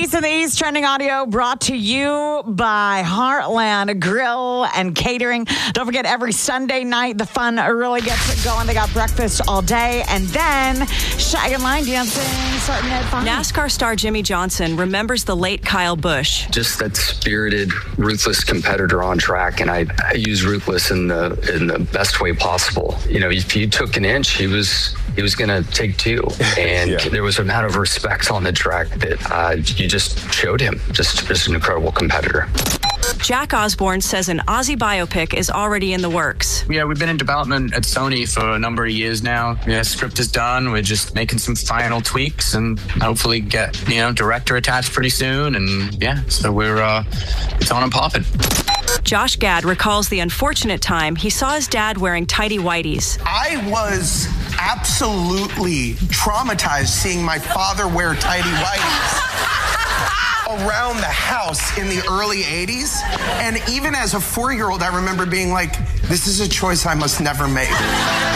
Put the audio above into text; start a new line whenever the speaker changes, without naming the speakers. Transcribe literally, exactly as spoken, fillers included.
East in the East, trending audio brought to you by Heartland Grill and Catering. Don't forget, every Sunday night, the fun really gets going. They got breakfast all day, and then Shag and Line dancing starting at five.
NASCAR star Jimmy Johnson remembers the late Kyle Busch.
Just that spirited, ruthless competitor on track, and I, I use ruthless in the in the best way possible. You know, if you took an inch, he was he was going to take two, and yeah. There was an amount of respect on the track that uh, you just showed him. Just, just an incredible competitor.
Jack Osborne says an Ozzy biopic is already in the works.
Yeah, we've been in development at Sony for a number of years now. Yeah, script is done. We're just making some final tweaks and hopefully get, you know, director attached pretty soon. And yeah, so we're, uh, it's on and popping.
Josh Gad recalls the unfortunate time he saw his dad wearing tighty whities.
I was absolutely traumatized seeing my father wear tighty whities around the house in the early eighties. And even as a four-year-old, I remember being like, this is a choice I must never make.